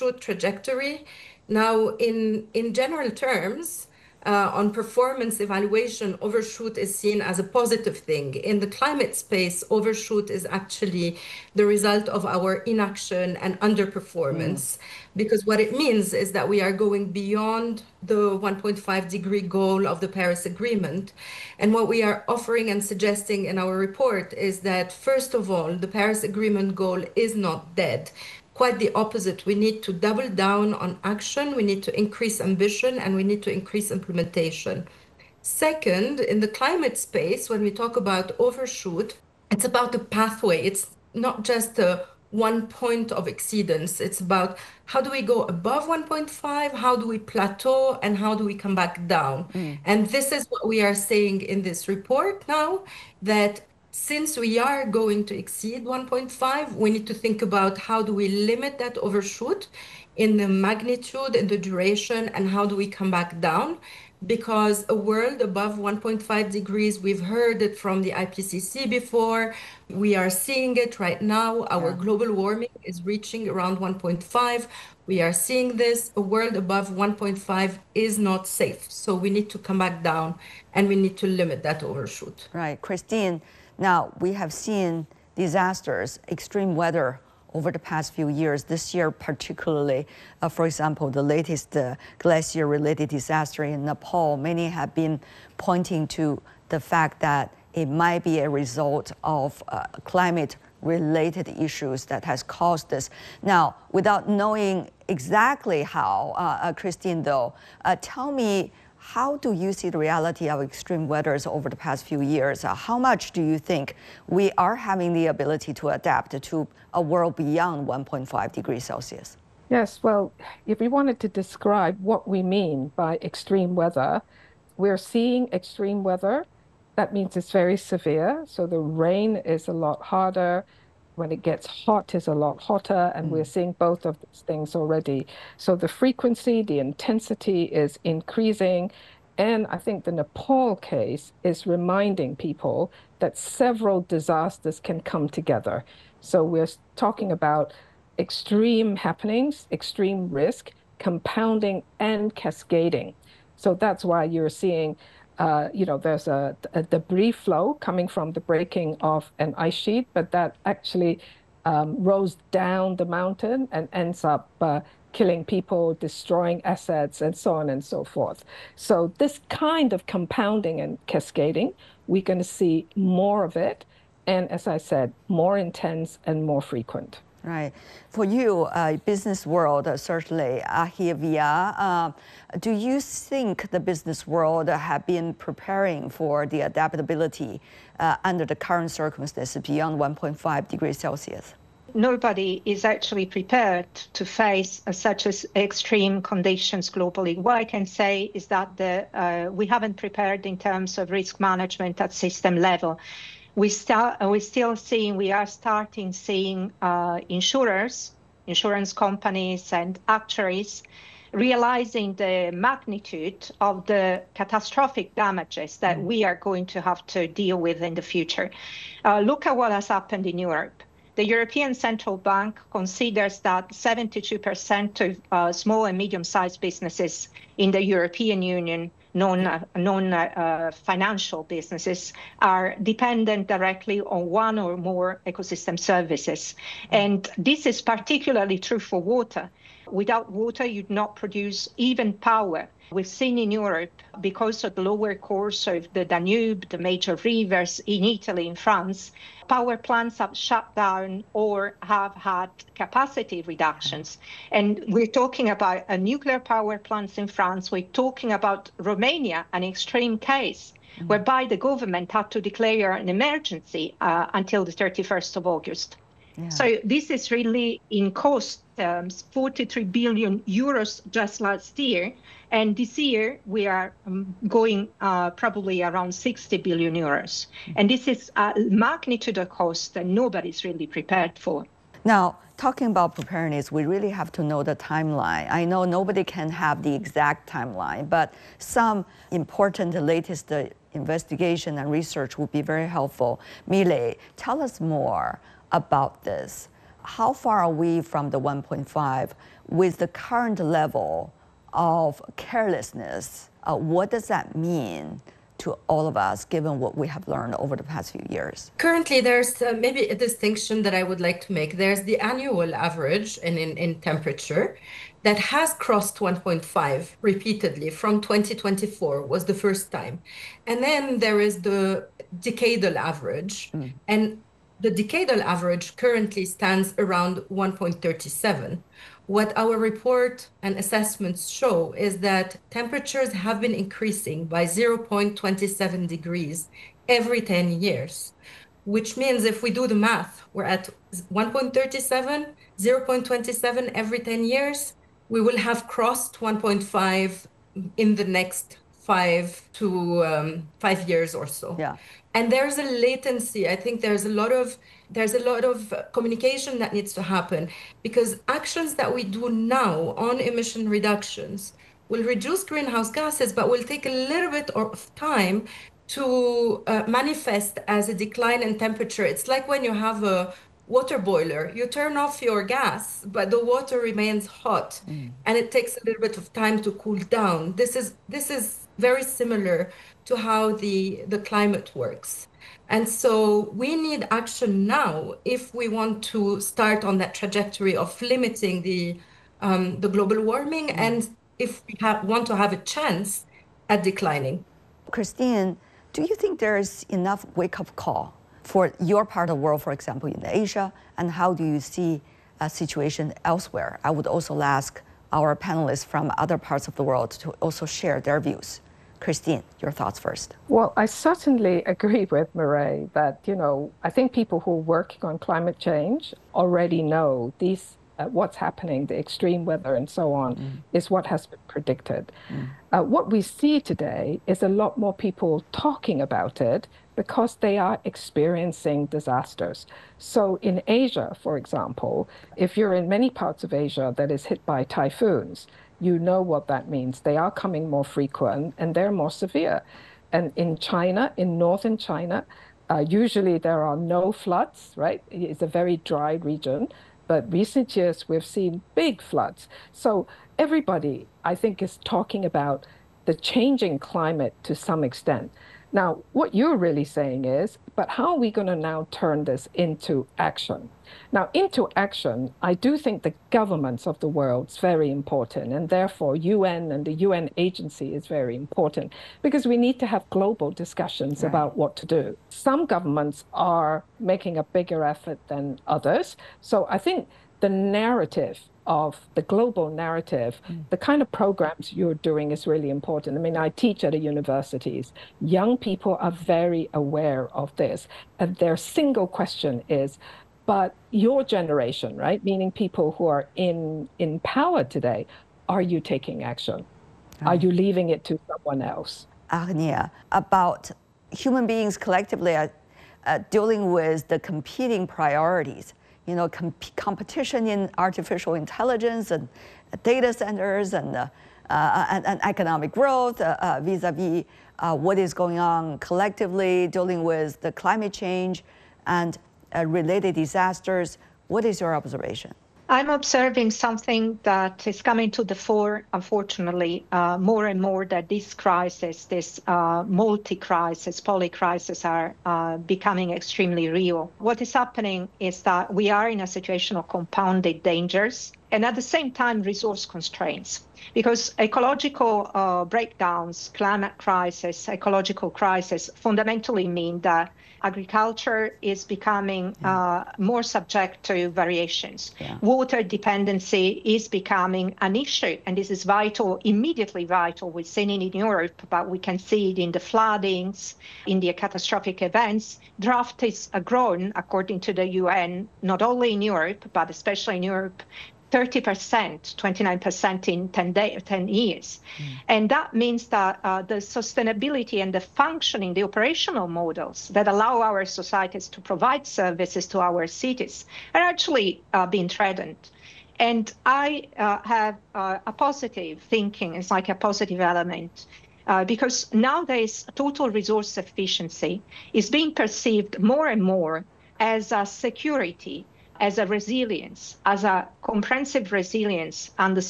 overshoot trajectory. Now, in general terms, on performance evaluation, overshoot is seen as a positive thing. In the climate space, overshoot is actually the result of our inaction and underperformance. Because what it means is that we are going beyond the 1.5-degree goal of the Paris Agreement. And what we are offering and suggesting in our report is that, first of all, the Paris Agreement goal is not dead. Quite the opposite. We need to double down on action, we need to increase ambition, and we need to increase implementation. Second, in the climate space, when we talk about overshoot, it's about the pathway. It's not just a one point of exceedance. It's about how do we go above 1.5, how do we plateau, and how do we come back down. And this is what we are saying in this report now, that since we are going to exceed 1.5, we need to think about how do we limit that overshoot in the magnitude and the duration, and how do we come back down? Because a world above 1.5 degrees, we've heard it from the IPCC before. We are seeing it right now. Our global warming is reaching around 1.5. We are seeing this. A world above 1.5 is not safe. So we need to come back down, and we need to limit that overshoot. Right. Christine, now we have seen disasters, extreme weather over the past few years, this year particularly. For example, the latest glacier-related disaster in Nepal, many have been pointing to the fact that it might be a result of climate-related issues that has caused this. Now, without knowing exactly how, Christine, though, tell me, how do you see the reality of extreme weathers over the past few years? How much do you think we are having the ability to adapt to a world beyond 1.5 degrees Celsius? Yes, well, if we wanted to describe what we mean by extreme weather, we're seeing extreme weather. That means it's very severe. So the rain is a lot harder. When it gets hot, it's a lot hotter, and we're seeing both of these things already. So the frequency, the intensity is increasing. And I think the Nepal case is reminding people that several disasters can come together. So we're talking about extreme happenings, extreme risk, compounding and cascading. So that's why you're seeing there's a debris flow coming from the breaking of an ice sheet, but that actually rolls down the mountain and ends up killing people, destroying assets, and so on and so forth. So this kind of compounding and cascading, we're going to see more of it. And as I said, more intense and more frequent. Right. For you, business world, certainly, Ahivia, do you think the business world have been preparing for the adaptability under the current circumstances beyond 1.5 degrees Celsius? Nobody is actually prepared to face such as extreme conditions globally. What I can say is that we haven't prepared in terms of risk management at system level. We are starting seeing insurers, insurance companies and actuaries realizing the magnitude of the catastrophic damages that we are going to have to deal with in the future. Look at what has happened in Europe. The European Central Bank considers that 72% of small and medium-sized businesses in the European Union, non-financial businesses, are dependent directly on one or more ecosystem services. And this is particularly true for water. Without water, you'd not produce even power. We've seen in Europe, because of the lower course of the Danube, the major rivers in Italy, in France, power plants have shut down or have had capacity reductions. And we're talking about nuclear power plants in France. We're talking about Romania, an extreme case, whereby the government had to declare an emergency until the 31st of August. Yeah. So this is really, in cost terms, 43 billion euros just last year. And this year, we are going probably around 60 billion euros. And this is a magnitude of cost that nobody's really prepared for. Now, talking about preparedness, we really have to know the timeline. I know nobody can have the exact timeline, but some important latest investigation and research would be very helpful. Mile, tell us more about this. how far are we from the 1.5 with the current level of carelessness? What does that mean to all of us, given what we have learned over the past few years? Currently, there's maybe a distinction that I would like to make. There's the annual average in temperature that has crossed 1.5 repeatedly from 2024 was the first time. And then there is the decadal average. And the decadal average currently stands around 1.37. What our report and assessments show is that temperatures have been increasing by 0.27 degrees every 10 years, which means if we do the math, we're at 1.37, 0.27 every 10 years, we will have crossed 1.5 in the next 5 years or so. Yeah. And there's a latency. I think there's a lot of communication that needs to happen, because actions that we do now on emission reductions will reduce greenhouse gases, but will take a little bit of time to manifest as a decline in temperature. It's like when you have a water boiler, you turn off your gas, but the water remains hot, and it takes a little bit of time to cool down. This is very similar to how the climate works. And so we need action now if we want to start on that trajectory of limiting the global warming, and if we want to have a chance at declining. Christine, do you think there's enough wake-up call for your part of the world, for example, in Asia, and how do you see a situation elsewhere? I would also ask our panelists from other parts of the world to also share their views. Christine, your thoughts first. Well, I certainly agree with Mireille that, I think people who are working on climate change already know what's happening, the extreme weather and so on, is what has been predicted. What we see today is a lot more people talking about it because they are experiencing disasters. So in Asia, for example, if you're in many parts of Asia that is hit by typhoons, you know what that means. They are coming more frequent and they're more severe. And in China, in northern China, usually there are no floods, right? It's a very dry region. But recent years, we've seen big floods. So everybody, I think, is talking about the changing climate to some extent. Now, what you're really saying is, but how are we going to now turn this into action? Now, into action, I do think the governments of the world is very important, and therefore UN and the UN agency is very important, because we need to have global discussions about what to do. Some governments are making a bigger effort than others. So I think the narrative of the global narrative, the kind of programs you're doing is really important. I mean, I teach at the universities. Young people are very aware of this. And their single question is, but your generation, right? Meaning people who are in power today, are you taking action? Are you leaving it to someone else? Agnia, about human beings collectively dealing with the competing priorities. Competition in artificial intelligence and data centers and economic growth vis-a-vis what is going on collectively, dealing with the climate change and related disasters. What is your observation? I'm observing something that is coming to the fore, unfortunately, more and more, that this crisis, this multi-crisis, poly-crisis are becoming extremely real. What is happening is that we are in a situation of compounded dangers and at the same time resource constraints, because ecological breakdowns, climate crisis, ecological crisis fundamentally mean that agriculture is becoming more subject to variations. Water dependency is becoming an issue, and this is vital, immediately vital. We've seen it in Europe, but we can see it in the floodings, in the catastrophic events. Drought is grown, according to the UN, not only in Europe, but especially in Europe, 30%, 29% in 10 years. And that means that the sustainability and the functioning, the operational models that allow our societies to provide services to our cities are actually being threatened. And I have a positive thinking, it's like a positive element, because nowadays total resource efficiency is being perceived more and more as a security, as a resilience, as a comprehensive resilience,